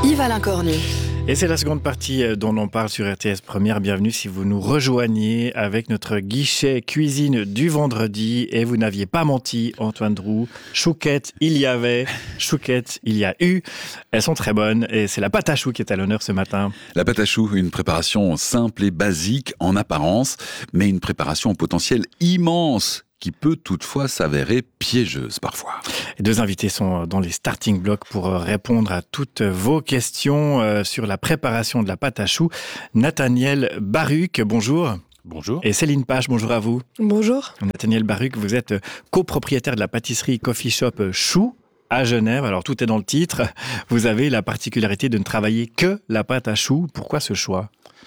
Yves-Alain Cornu. Et c'est la seconde partie dont on parle sur RTS Première. Bienvenue si vous nous rejoignez avec notre guichet cuisine du vendredi. Et vous n'aviez pas menti, Antoine Drou. Chouquette, il y avait. Chouquette, il y a eu. Elles sont très bonnes. Et c'est la pâte à choux qui est à l'honneur ce matin. La pâte à choux, une préparation simple et basique en apparence, mais une préparation au potentiel immense, qui peut toutefois s'avérer piégeuse parfois. Les deux invités sont dans les starting blocks pour répondre à toutes vos questions sur la préparation de la pâte à choux. Nathaniel Baruc, bonjour. Bonjour. Et Céline Page, bonjour à vous. Bonjour. Nathaniel Baruc, vous êtes copropriétaire de la pâtisserie Coffee Shop Choux à Genève. Alors tout est dans le titre. Vous avez la particularité de ne travailler que la pâte à choux. Pourquoi ce choix ?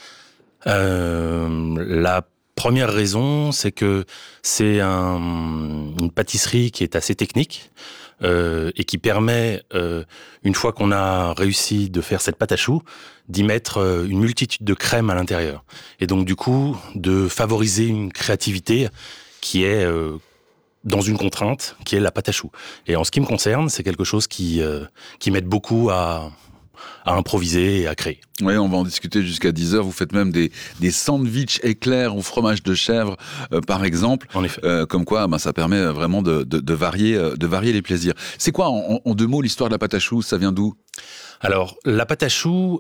La première raison, c'est que c'est une pâtisserie qui est assez technique et qui permet, une fois qu'on a réussi de faire cette pâte à choux, d'y mettre une multitude de crèmes à l'intérieur. Et donc du coup, de favoriser une créativité qui est dans une contrainte, qui est la pâte à choux. Et en ce qui me concerne, c'est quelque chose qui m'aide beaucoup à improviser et à créer. Oui, on va en discuter jusqu'à 10h. Vous faites même des sandwichs éclairs au fromage de chèvre, par exemple. En effet. Comme quoi, ça permet vraiment de varier les plaisirs. C'est quoi, en deux mots, l'histoire de la pâte à choux ? Ça vient d'où ? Alors, la pâte à choux,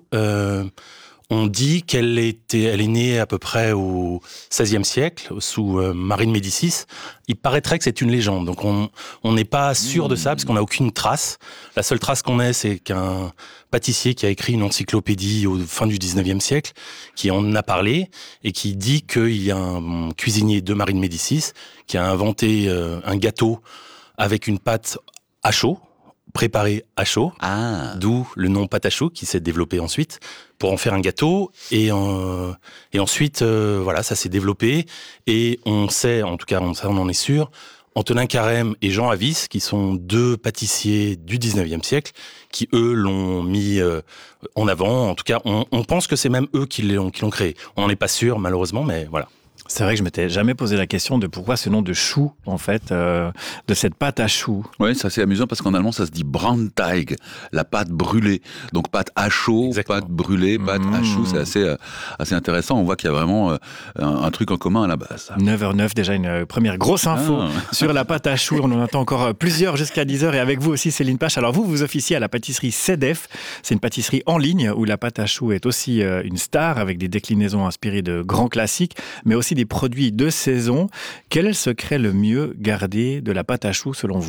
on dit qu'elle est née à peu près au XVIe siècle, sous Marie de Médicis. Il paraîtrait que c'est une légende, donc on n'est pas sûr de ça, parce qu'on n'a aucune trace. La seule trace qu'on ait, c'est qu'un pâtissier qui a écrit une encyclopédie au fin du XIXe siècle, qui en a parlé, et qui dit qu'il y a un cuisinier de Marie de Médicis qui a inventé un gâteau avec une pâte à chaud, préparé à chaud, d'où le nom pâte à choux qui s'est développé ensuite pour en faire un gâteau et ensuite voilà, ça s'est développé et on sait, en tout cas on en est sûr, Antonin Carême et Jean Avis, qui sont deux pâtissiers du 19e siècle, qui eux l'ont mis en avant. En tout cas, on pense que c'est même eux qui l'ont créé. On n'en est pas sûr malheureusement, mais voilà. C'est vrai que je m'étais jamais posé la question de pourquoi ce nom de chou, en fait, de cette pâte à choux. Oui, c'est assez amusant parce qu'en allemand, ça se dit Brandteig, la pâte brûlée. Donc pâte à chaud, exactement. Pâte brûlée, pâte à choux, c'est assez intéressant. On voit qu'il y a vraiment un truc en commun à la base. 9h09, déjà une première grosse info sur la pâte à choux. On en attend encore plusieurs jusqu'à 10h et avec vous aussi, Céline Page. Alors vous officiez à la pâtisserie CEDEF. C'est une pâtisserie en ligne où la pâte à choux est aussi une star avec des déclinaisons inspirées de grands classiques, mais aussi des produits de saison. Quel est le secret le mieux gardé de la pâte à choux selon vous ?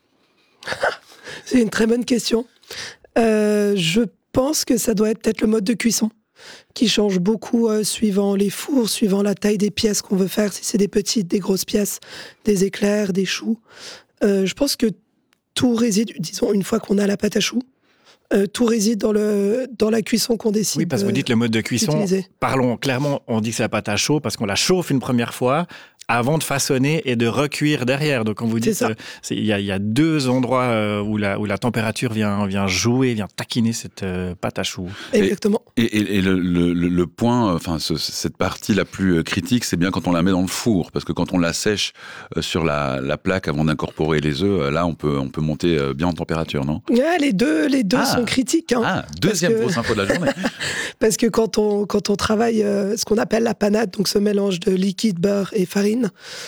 C'est une très bonne question. Je pense que ça doit être peut-être le mode de cuisson qui change beaucoup suivant les fours, suivant la taille des pièces qu'on veut faire, si c'est des petites, des grosses pièces, des éclairs, des choux. Je pense que tout réside, disons, une fois qu'on a la pâte à choux, tout réside dans la cuisson qu'on décide. Oui, parce que vous dites le mode de cuisson. D'utiliser. Parlons clairement, on dit que c'est la pâte à chaud parce qu'on la chauffe une première fois avant de façonner et de recuire derrière. Donc, quand vous dites, il y a deux endroits où la température vient jouer, vient taquiner cette pâte à choux. Exactement. Et le point, cette partie la plus critique, c'est bien quand on la met dans le four, parce que quand on la sèche sur la plaque avant d'incorporer les œufs, là, on peut monter bien en température, non ? Ouais, les deux sont critiques. Deuxième grosse info de la journée. Parce que quand on travaille ce qu'on appelle la panade, donc ce mélange de liquide, beurre et farine,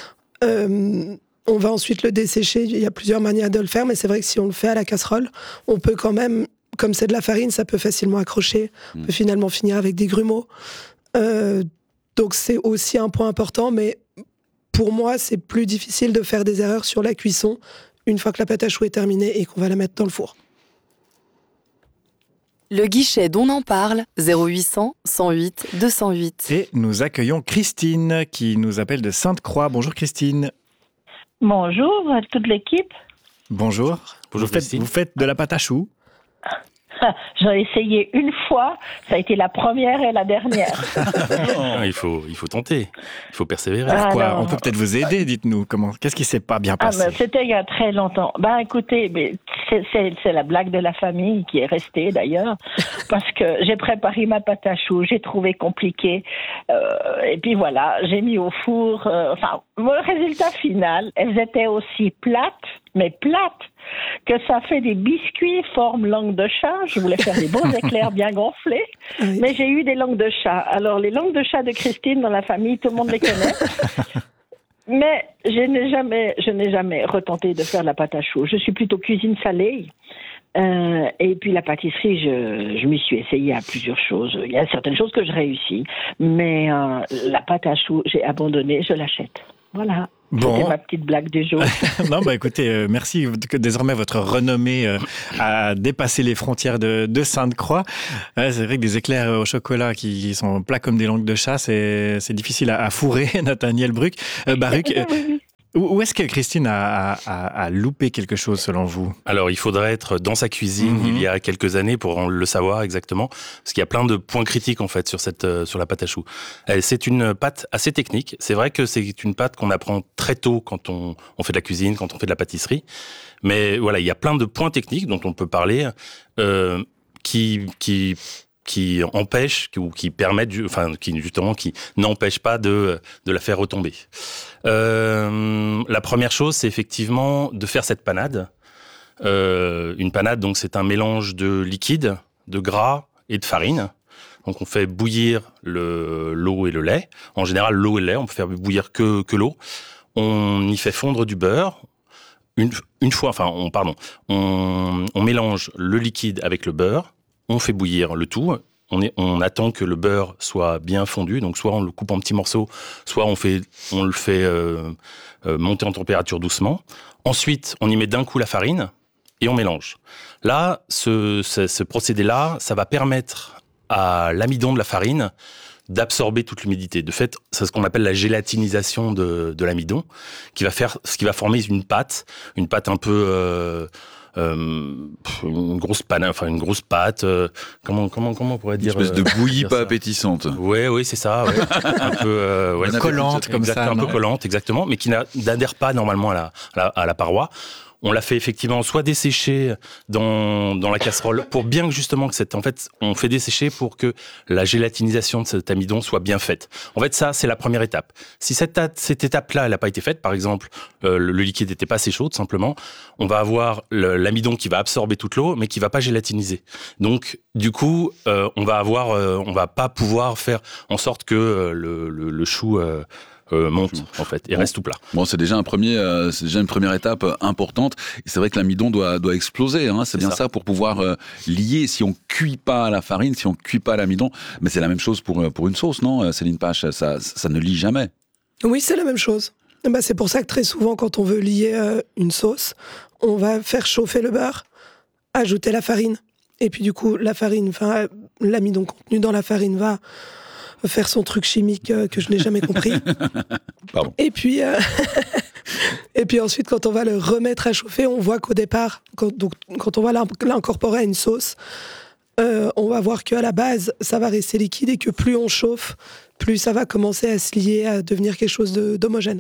on va ensuite le dessécher. Il y a plusieurs manières de le faire, mais c'est vrai que si on le fait à la casserole, on peut quand même, comme c'est de la farine, ça peut facilement accrocher. On peut finalement finir avec des grumeaux. Donc c'est aussi un point important, mais pour moi, c'est plus difficile de faire des erreurs sur la cuisson une fois que la pâte à choux est terminée et qu'on va la mettre dans le four. Le guichet d'On en parle, 0800 108 208. Et nous accueillons Christine qui nous appelle de Sainte-Croix. Bonjour Christine. Bonjour à toute l'équipe. Bonjour. Bonjour Christine. Vous faites de la pâte à choux ? J'en ai essayé une fois, ça a été la première et la dernière. Il faut tenter, il faut persévérer. Pourquoi ? On peut peut-être vous aider, dites-nous. Qu'est-ce qui s'est pas bien passé ? C'était il y a très longtemps. Écoutez, c'est la blague de la famille qui est restée d'ailleurs, parce que j'ai préparé ma pâte à choux, j'ai trouvé compliqué, et puis voilà, j'ai mis au four. Le résultat final, elles étaient aussi plates, mais plate, que ça fait des biscuits forme langue de chat. Je voulais faire des bons éclairs bien gonflés, Oui. mais j'ai eu des langues de chat. Alors, les langues de chat de Christine dans la famille, tout le monde les connaît. Mais je n'ai jamais retenté de faire la pâte à choux. Je suis plutôt cuisine salée. Et puis la pâtisserie, je m'y suis essayée à plusieurs choses. Il y a certaines choses que je réussis, mais la pâte à choux, j'ai abandonné, je l'achète. Voilà. Bon. C'était ma petite blague du jour. Non, bah écoutez, merci que désormais votre renommée a dépassé les frontières de Sainte-Croix. C'est vrai que des éclairs au chocolat qui sont plats comme des langues de chat, c'est difficile à fourrer, Nathaniel Baruch. Où est-ce que Christine a loupé quelque chose selon vous ? Alors, il faudrait être dans sa cuisine il y a quelques années pour le savoir exactement, parce qu'il y a plein de points critiques en fait sur la pâte à choux. C'est une pâte assez technique. C'est vrai que c'est une pâte qu'on apprend très tôt quand on fait de la cuisine, quand on fait de la pâtisserie. Mais voilà, il y a plein de points techniques dont on peut parler qui empêchent ou qui permettent, qui n'empêchent pas de la faire retomber. La première chose, c'est effectivement de faire cette panade. Une panade, donc, c'est un mélange de liquide, de gras et de farine. Donc, on fait bouillir l'eau et le lait. En général, l'eau et le lait, on peut faire bouillir que l'eau. On y fait fondre du beurre. On mélange le liquide avec le beurre. On fait bouillir le tout. On attend que le beurre soit bien fondu. Donc, soit on le coupe en petits morceaux, soit on le fait monter en température doucement. Ensuite, on y met d'un coup la farine et on mélange. Là, ce procédé-là, ça va permettre à l'amidon de la farine d'absorber toute l'humidité. De fait, c'est ce qu'on appelle la gélatinisation de l'amidon, qui va former une pâte un peu une grosse pâte. Comment on pourrait dire, une espèce de bouillie pas appétissante. Oui, c'est ça. Ouais. Un peu collante comme ça. Un peu collante, exactement, mais qui n'adhère pas normalement à la paroi. On l'a fait effectivement soit dessécher dans la casserole pour bien que justement on fait dessécher pour que la gélatinisation de cet amidon soit bien faite. En fait, ça, c'est la première étape. Si cette étape-là, elle n'a pas été faite, par exemple, le liquide n'était pas assez chaud, tout simplement, on va avoir l'amidon qui va absorber toute l'eau, mais qui va pas gélatiniser. Donc, du coup, on va pas pouvoir faire en sorte que le chou monte en fait et reste tout plat. Bon, c'est déjà une première étape importante. Et c'est vrai que l'amidon doit exploser. Hein. C'est bien ça pour pouvoir lier. Si on cuit pas la farine, si on cuit pas l'amidon, mais c'est la même chose pour une sauce, non, Céline Pache, ça ne lie jamais. Oui, c'est la même chose. C'est pour ça que très souvent, quand on veut lier une sauce, on va faire chauffer le beurre, ajouter la farine, et puis du coup, l'amidon contenu dans la farine va faire son truc chimique que je n'ai jamais compris. Pardon. Et puis ensuite, quand on va le remettre à chauffer, on voit qu'au départ, quand on va l'incorporer à une sauce, on va voir qu'à la base, ça va rester liquide et que plus on chauffe, plus ça va commencer à se lier, à devenir quelque chose d'homogène.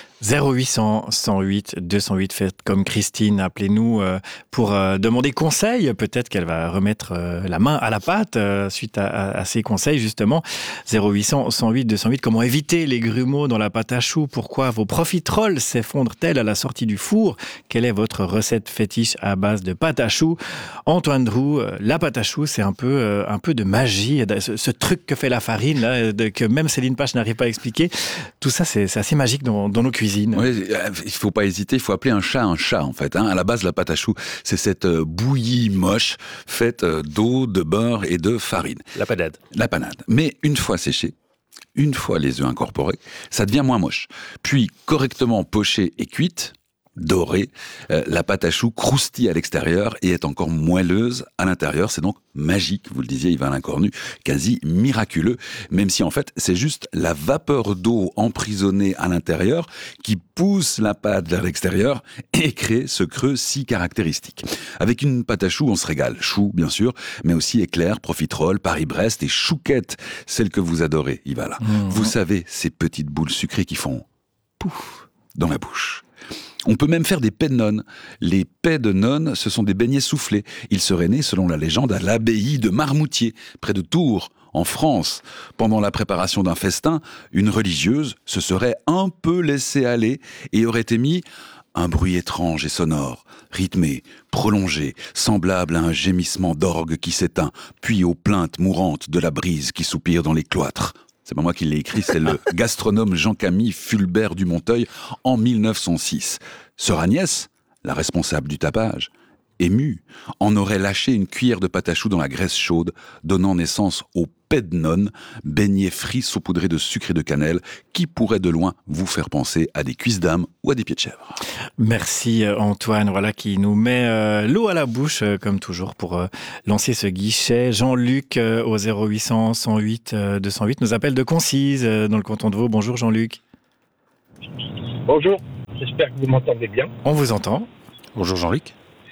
0800 108 208, faites comme Christine, appelez-nous pour demander conseil. Peut-être qu'elle va remettre la main à la pâte suite à ces conseils, justement. 0800 108 208, comment éviter les grumeaux dans la pâte à choux? Pourquoi vos profiteroles s'effondrent-elles à la sortie du four? Quelle est votre recette fétiche à base de pâte à choux? Antoine Drou, la pâte à choux, c'est un peu de magie, ce truc que fait la farine, là, que même Céline Pache n'arrive pas à expliquer. Tout ça, c'est assez magique dans nos cuisines. Oui, il faut pas hésiter, il faut appeler un chat en fait. Hein. À la base, la pâte à choux, c'est cette bouillie moche faite d'eau, de beurre et de farine. La panade. Mais une fois séchée, une fois les œufs incorporés, ça devient moins moche. Puis, correctement pochée et cuite, dorée, la pâte à choux croustille à l'extérieur et est encore moelleuse à l'intérieur. C'est donc magique, vous le disiez Yvan Lincornu, quasi miraculeux, même si en fait c'est juste la vapeur d'eau emprisonnée à l'intérieur qui pousse la pâte vers l'extérieur et crée ce creux si caractéristique. Avec une pâte à choux, on se régale. Choux, bien sûr, mais aussi éclairs, profiteroles, Paris-Brest et chouquettes, celles que vous adorez, Yvan. Vous savez, ces petites boules sucrées qui font pouf dans la bouche. On peut même faire des pets de nonnes. Les pets de nonnes, ce sont des beignets soufflés. Ils seraient nés, selon la légende, à l'abbaye de Marmoutier, près de Tours, en France. Pendant la préparation d'un festin, une religieuse se serait un peu laissée aller et aurait émis Un bruit étrange et sonore, rythmé, prolongé, semblable à un gémissement d'orgue qui s'éteint, puis aux plaintes mourantes de la brise qui soupire dans les cloîtres. C'est pas moi qui l'ai écrit, c'est le gastronome Jean-Camille Fulbert du Monteuil en 1906. Sœur Agnès, la responsable du tapage, émue, en aurait lâché une cuillère de pâte à choux dans la graisse chaude, donnant naissance au pednon, beignet frit saupoudré de sucre et de cannelle, qui pourrait de loin vous faire penser à des cuisses d'âme ou à des pieds de chèvre. Merci Antoine, voilà qui nous met l'eau à la bouche, comme toujours, pour lancer ce guichet. Jean-Luc au 0800 108 208 nous appelle de Concise, dans le canton de Vaud. Bonjour Jean-Luc. Bonjour, j'espère que vous m'entendez bien. On vous entend. Bonjour Jean-Luc.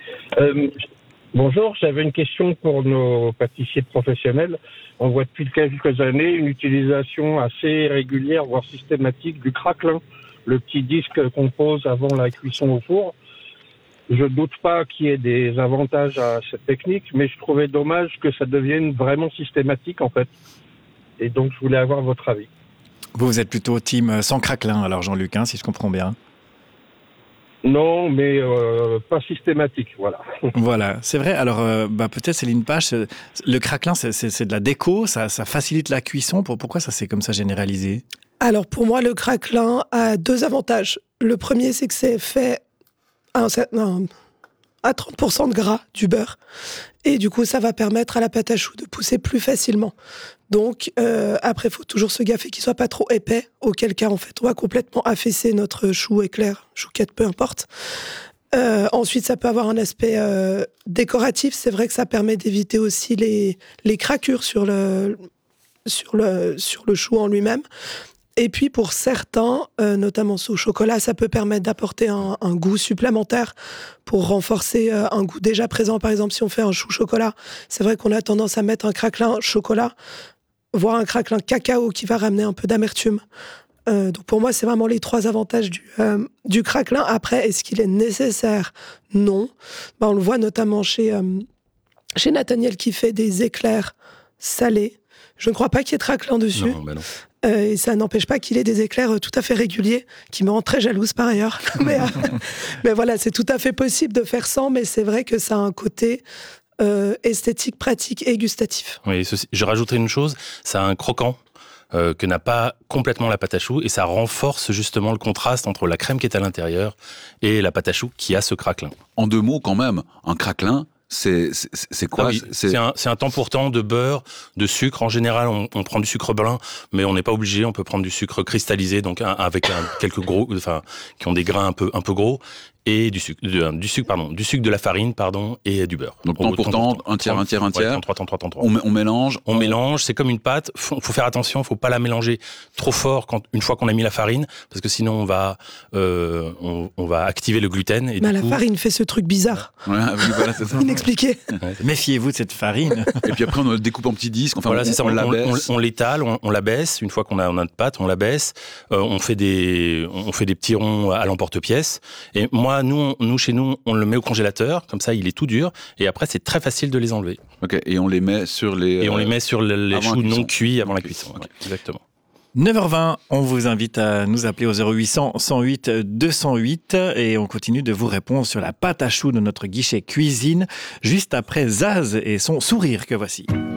Bonjour, j'avais une question pour nos pâtissiers professionnels. On voit depuis quelques années une utilisation assez régulière, voire systématique, du craquelin, le petit disque qu'on pose avant la cuisson au four. Je ne doute pas qu'il y ait des avantages à cette technique, mais je trouvais dommage que ça devienne vraiment systématique en fait. Et donc je voulais avoir votre avis. Vous êtes plutôt team sans craquelin, alors Jean-Luc, si je comprends bien. Non, mais pas systématique, voilà. Voilà, c'est vrai. Alors, peut-être Céline Page, le craquelin, c'est de la déco, ça facilite la cuisson. Pourquoi ça s'est comme ça généralisé ? Alors pour moi, le craquelin a deux avantages. Le premier, c'est que c'est fait à 30% de gras du beurre. Et du coup, ça va permettre à la pâte à choux de pousser plus facilement. Donc, après, il faut toujours se gaffer qu'il soit pas trop épais, auquel cas, en fait, on va complètement affaisser notre chou éclair, chouquette, peu importe. Ensuite, ça peut avoir un aspect décoratif. C'est vrai que ça permet d'éviter aussi les craquures sur le chou en lui-même. Et puis pour certains, notamment au chocolat, ça peut permettre d'apporter un goût supplémentaire pour renforcer un goût déjà présent. Par exemple, si on fait un chou chocolat, c'est vrai qu'on a tendance à mettre un craquelin chocolat, voire un craquelin cacao qui va ramener un peu d'amertume. Donc pour moi, c'est vraiment les trois avantages du craquelin. Après, est-ce qu'il est nécessaire ? Non. On le voit notamment chez Nathaniel qui fait des éclairs salés. Je ne crois pas qu'il y ait de craquelin dessus. Non. Et ça n'empêche pas qu'il ait des éclairs tout à fait réguliers, qui me rendent très jalouse par ailleurs. mais voilà, c'est tout à fait possible de faire sans, mais c'est vrai que ça a un côté esthétique, pratique et gustatif. Oui, je rajouterai une chose, ça a un croquant que n'a pas complètement la pâte à choux, et ça renforce justement le contraste entre la crème qui est à l'intérieur et la pâte à choux qui a ce craquelin. En deux mots quand même, un craquelin, c'est quoi ? Oui, c'est un temps pour temps de beurre, de sucre. En général, on prend du sucre blanc, mais on n'est pas obligé. On peut prendre du sucre cristallisé, donc avec quelques gros, qui ont des grains un peu gros, et du sucre de la farine, et du beurre. Donc temps pour temps, un tiers. 33. On mélange. On mélange, c'est comme une pâte. Faut faire attention, faut pas la mélanger trop fort une fois qu'on a mis la farine, parce que sinon on va activer le gluten. Et la farine fait ce truc bizarre. Voilà, c'est ça. Inexpliqué. Méfiez-vous de cette farine. Et puis après, on le découpe en petits disques. Enfin, voilà, c'est ça. l'abaisse. On l'étale, on l'abaisse. Une fois qu'on a notre pâte, on l'abaisse. On fait des petits ronds à l'emporte-pièce. Et moi, chez nous, on le met au congélateur, comme ça, il est tout dur, et après, c'est très facile de les enlever. Ok, et on les met sur les... Et on les met sur les choux non cuits avant la cuisson. Okay. Exactement. 9h20, on vous invite à nous appeler au 0800 108 208 et on continue de vous répondre sur la pâte à choux de notre guichet cuisine, juste après Zaz et son sourire que voici.